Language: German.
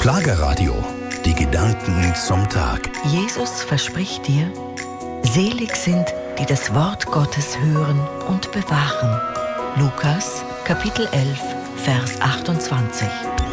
Schlagerradio. Die Gedanken zum Tag. Jesus verspricht dir, selig sind, die das Wort Gottes hören und bewahren. Lukas, Kapitel 11, Vers 28.